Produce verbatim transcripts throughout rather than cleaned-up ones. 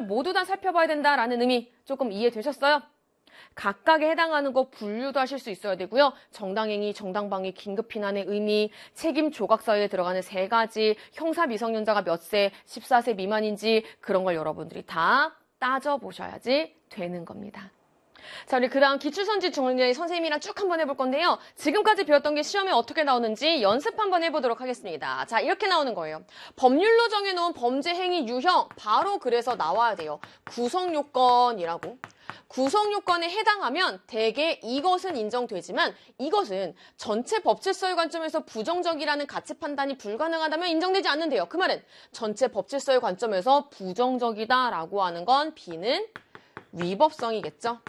모두 다 살펴봐야 된다라는 의미 조금 이해되셨어요? 각각에 해당하는 거 분류도 하실 수 있어야 되고요. 정당행위, 정당방위, 긴급피난의 의미, 책임 조각사유에 들어가는 세 가지, 형사 미성년자가 몇 세, 십사 세 미만인지 그런 걸 여러분들이 다 따져보셔야지 되는 겁니다. 자, 우리 그 다음 기출선지 중앙대 선생님이랑 쭉 한번 해볼 건데요. 지금까지 배웠던 게 시험에 어떻게 나오는지 연습 한번 해보도록 하겠습니다. 자, 이렇게 나오는 거예요. 법률로 정해놓은 범죄 행위 유형, 바로 그래서 나와야 돼요. 구성요건이라고. 구성요건에 해당하면 대개 이것은 인정되지만 이것은 전체 법질서유 관점에서 부정적이라는 가치 판단이 불가능하다면 인정되지 않는데요. 그 말은 전체 법질서유 관점에서 부정적이다라고 하는 건 B는 위법성이겠죠.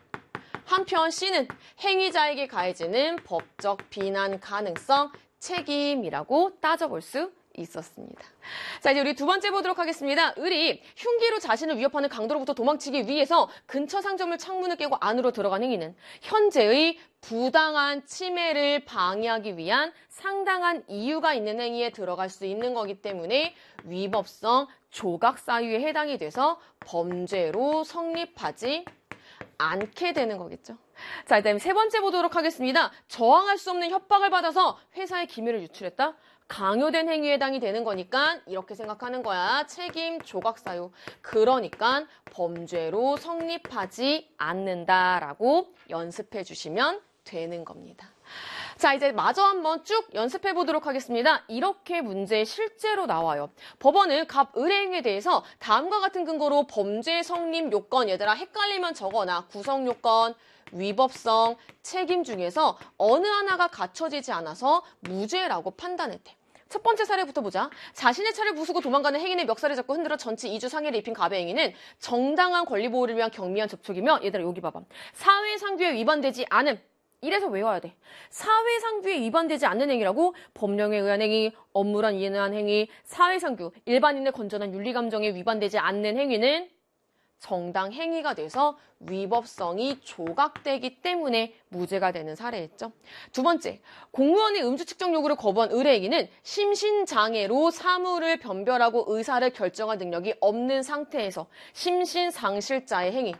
한편 C는 행위자에게 가해지는 법적 비난 가능성, 책임이라고 따져볼 수 있었습니다. 자, 이제 우리 두 번째 보도록 하겠습니다. 을이 흉기로 자신을 위협하는 강도로부터 도망치기 위해서 근처 상점을 창문을 깨고 안으로 들어간 행위는 현재의 부당한 침해를 방해하기 위한 상당한 이유가 있는 행위에 들어갈 수 있는 거기 때문에 위법성 조각사유에 해당이 돼서 범죄로 성립하지 않게 되는 거겠죠. 자, 그다음에 세 번째 보도록 하겠습니다. 저항할 수 없는 협박을 받아서 회사의 기밀을 유출했다? 강요된 행위에 해당이 되는 거니까 이렇게 생각하는 거야. 책임 조각사유. 그러니까 범죄로 성립하지 않는다라고 연습해 주시면 되는 겁니다. 자, 이제 마저 한번 쭉 연습해 보도록 하겠습니다. 이렇게 문제 실제로 나와요. 법원은 갑 을의 행위에 대해서 다음과 같은 근거로 범죄 성립 요건, 얘들아 헷갈리면 적어놔. 구성 요건, 위법성, 책임 중에서 어느 하나가 갖춰지지 않아서 무죄라고 판단했대. 첫 번째 사례부터 보자. 자신의 차를 부수고 도망가는 행인의 멱살을 잡고 흔들어 전치 이 주 상해를 입힌 갑의 행위는 정당한 권리 보호를 위한 경미한 접촉이며, 얘들아 여기 봐봐. 사회상규에 위반되지 않음. 이래서 외워야 돼. 사회상규에 위반되지 않는 행위라고 법령에 의한 행위, 업무란 이해에 의한 행위, 사회상규, 일반인의 건전한 윤리감정에 위반되지 않는 행위는 정당 행위가 돼서 위법성이 조각되기 때문에 무죄가 되는 사례였죠. 두 번째, 공무원의 음주 측정 요구를 거부한 을의 행위는 심신장애로 사물을 변별하고 의사를 결정할 능력이 없는 상태에서 심신상실자의 행위,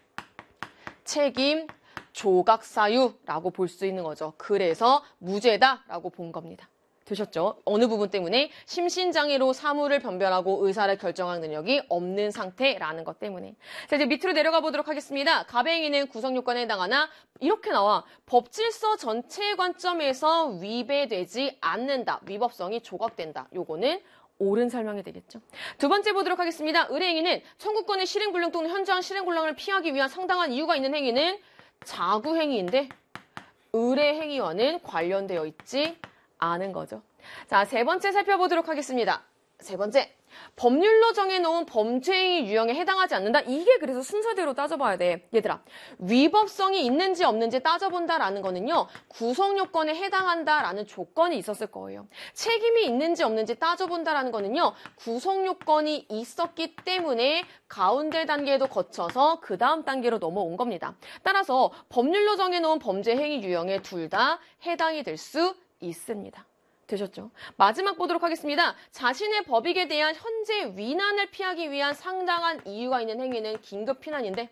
책임 조각사유라고 볼 수 있는 거죠. 그래서 무죄다라고 본 겁니다. 되셨죠? 어느 부분 때문에 심신장애로 사물을 변별하고 의사를 결정할 능력이 없는 상태라는 것 때문에. 자, 이제 밑으로 내려가 보도록 하겠습니다. 갑의 행위는 구성요건에 해당하나 이렇게 나와. 법질서 전체의 관점에서 위배되지 않는다. 위법성이 조각된다. 요거는 옳은 설명이 되겠죠. 두 번째 보도록 하겠습니다. 을의 행위는 청구권의 실행불능 또는 현저한 실행곤란을 피하기 위한 상당한 이유가 있는 행위는 자구행위인데 을의 행위와는 관련되어 있지 않은 거죠. 자, 세 번째 살펴보도록 하겠습니다. 세 번째, 법률로 정해놓은 범죄행위 유형에 해당하지 않는다. 이게 그래서 순서대로 따져봐야 돼. 얘들아, 위법성이 있는지 없는지 따져본다라는 거는요, 구성요건에 해당한다라는 조건이 있었을 거예요. 책임이 있는지 없는지 따져본다라는 거는요, 구성요건이 있었기 때문에 가운데 단계도 거쳐서 그 다음 단계로 넘어온 겁니다. 따라서 법률로 정해놓은 범죄행위 유형에 둘 다 해당이 될 수 있습니다. 되셨죠? 마지막 보도록 하겠습니다. 자신의 법익에 대한 현재 위난을 피하기 위한 상당한 이유가 있는 행위는 긴급피난인데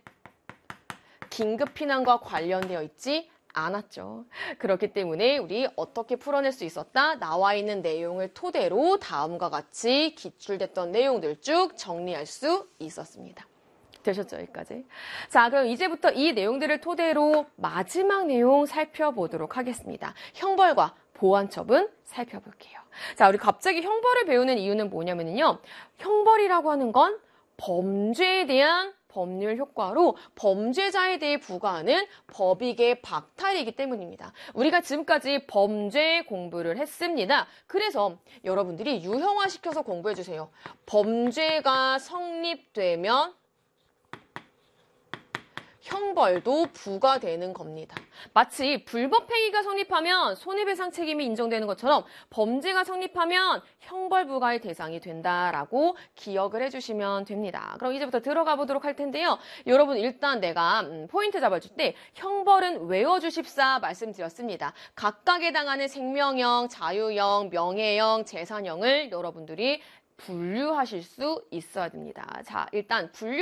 긴급피난과 관련되어 있지 않았죠. 그렇기 때문에 우리 어떻게 풀어낼 수 있었다? 나와 있는 내용을 토대로 다음과 같이 기출됐던 내용들 쭉 정리할 수 있었습니다. 되셨죠? 여기까지. 자, 그럼 이제부터 이 내용들을 토대로 마지막 내용 살펴보도록 하겠습니다. 형벌과 보완처분 살펴볼게요. 자, 우리 갑자기 형벌을 배우는 이유는 뭐냐면요. 형벌이라고 하는 건 범죄에 대한 법률 효과로 범죄자에 대해 부과하는 법익의 박탈이기 때문입니다. 우리가 지금까지 범죄 공부를 했습니다. 그래서 여러분들이 유형화시켜서 공부해주세요. 범죄가 성립되면 형벌도 부과되는 겁니다. 마치 불법행위가 성립하면 손해배상 책임이 인정되는 것처럼 범죄가 성립하면 형벌 부과의 대상이 된다라고 기억을 해주시면 됩니다. 그럼 이제부터 들어가 보도록 할 텐데요. 여러분 일단 내가 포인트 잡아줄 때 형벌은 외워주십사 말씀드렸습니다. 각각 해당하는 생명형, 자유형, 명예형, 재산형을 여러분들이 분류하실 수 있어야 됩니다. 자, 일단 분류